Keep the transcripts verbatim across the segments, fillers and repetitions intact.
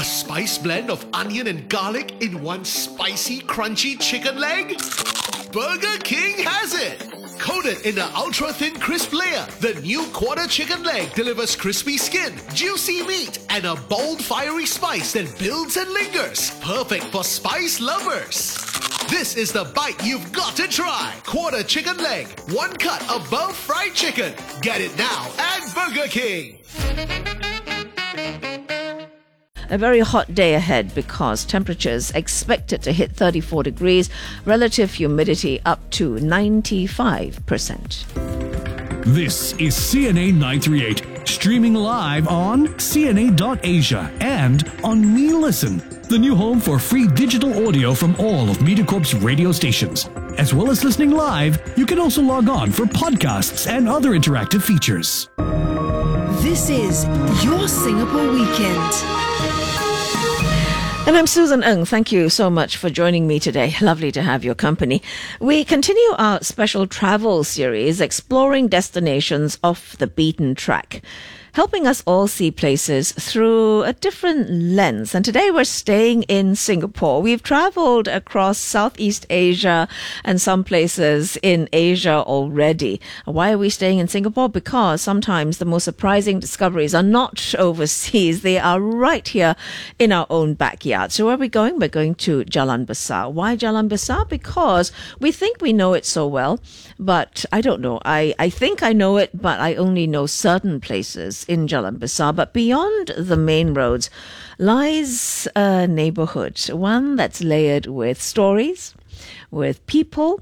spice blend of onion and garlic in one spicy, crunchy chicken leg? Burger King has it! Coated in an ultra-thin crisp layer, the new quarter chicken leg delivers crispy skin, juicy meat, and a bold, fiery spice that builds and lingers. Perfect for spice lovers. This is the bite you've got to try. Quarter chicken leg, one cut above fried chicken. Get it now at Burger King. A very hot day ahead because temperatures expected to hit thirty-four degrees, relative humidity up to ninety-five percent. This is C N A nine three eight, streaming live on C N A dot Asia and on Me Listen, the new home for free digital audio from all of MediaCorp's radio stations. As well as listening live, you can also log on for podcasts and other interactive features. This is your Singapore Weekend. And I'm Susan Ng. Thank you so much for joining me today. Lovely to have your company. We continue our special travel series exploring destinations off the beaten track, helping us all see places through a different lens. And today we're staying in Singapore. We've traveled across Southeast Asia and some places in Asia already. Why are we staying in Singapore? Because sometimes the most surprising discoveries are not overseas. They are right here in our own backyard. So where are we going? We're going to Jalan Besar. Why Jalan Besar? Because we think we know it so well, but I don't know. I, I think I know it, but I only know certain places in Jalan Besar. But beyond the main roads lies a neighborhood, one that's layered with stories, with people,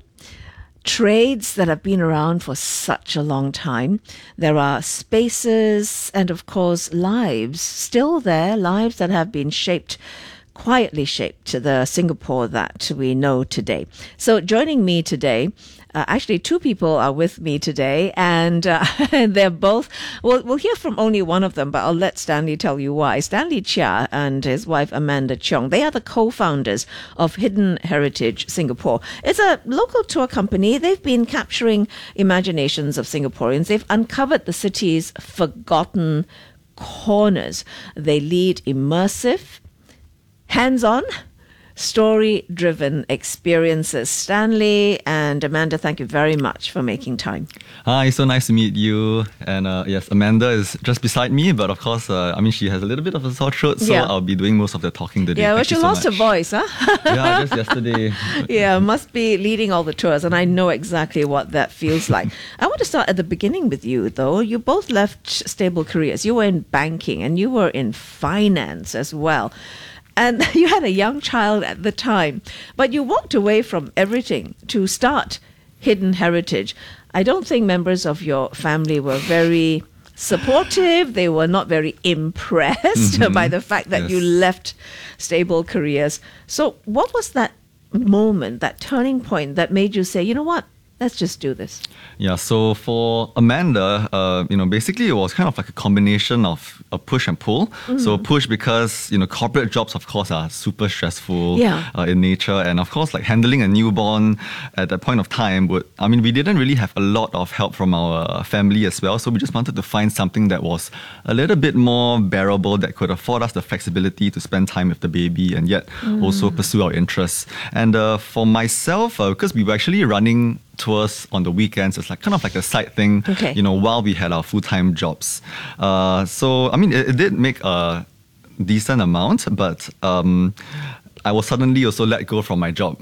trades that have been around for such a long time. There are spaces and, of course, lives still there, lives that have been shaped quietly shaped the Singapore that we know today. So joining me today, uh, actually two people are with me today, and uh, they're both, well, we'll hear from only one of them, but I'll let Stanley tell you why. Stanley Chia and his wife Amanda Cheong, they are the co-founders of Hidden Heritage Singapore. It's a local tour company. They've been capturing imaginations of Singaporeans. They've uncovered the city's forgotten corners. They lead immersive, hands-on, story-driven experiences. Stanley and Amanda, thank you very much for making time. Hi, so nice to meet you. And uh, yes, Amanda is just beside me, but of course, uh, I mean, she has a little bit of a sore throat, so Yeah. I'll be doing most of the talking today. Yeah, well, Thank she you so lost her much. voice, huh? Yeah, just yesterday. Yeah, must be leading all the tours, and I know exactly what that feels like. I want to start at the beginning with you, though. You both left stable careers. You were in banking, and you were in finance as well. And you had a young child at the time, but you walked away from everything to start Hidden Heritage. I don't think members of your family were very supportive. They were not very impressed Mhm. by the fact that Yes. you left stable careers. So what was that moment, that turning point that made you say, you know what, let's just do this? Yeah, so for Amanda, uh, you know, basically it was kind of like a combination of a push and pull. Mm. So push because, you know, corporate jobs, of course, are super stressful Yeah. uh, in nature. And of course, like handling a newborn at that point of time would, I mean, we didn't really have a lot of help from our family as well. So we just wanted to find something that was a little bit more bearable, that could afford us the flexibility to spend time with the baby and yet also pursue our interests. And uh, for myself, uh, because we were actually running tours on the weekends, it's like kind of like a side thing, Okay. you know, while we had our full-time jobs. Uh, so, I mean, it, it did make a decent amount, but um, I was suddenly also let go from my job.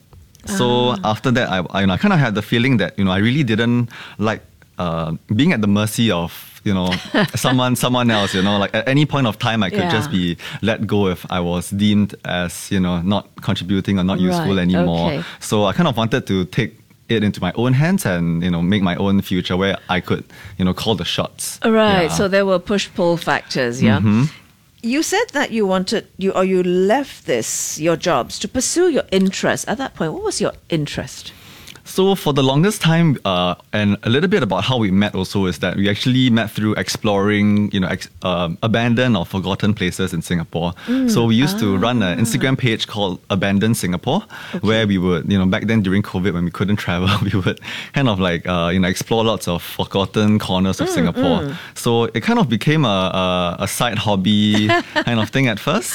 So after that, I, I, you know, I kind of had the feeling that, you know, I really didn't like uh, being at the mercy of, you know, someone someone else, you know, like at any point of time I could Yeah. just be let go if I was deemed as, you know, not contributing or not useful Right, anymore. okay. So I kind of wanted to take it into my own hands and, you know, make my own future where I could, you know, call the shots. Right, Yeah. so there were push-pull factors, yeah? Mhm. You said that you wanted, you or you left this, your jobs, to pursue your interest. At that point, what was your interest? So for the longest time, uh, and a little bit about how we met also is that we actually met through exploring, you know, ex- um abandoned or forgotten places in Singapore. So we used to run an Instagram page called Abandoned Singapore, where we would, you know, back then during COVID when we couldn't travel, we would kind of like, uh, you know, explore lots of forgotten corners of Singapore. So it kind of became a, a, a side hobby kind of thing at first.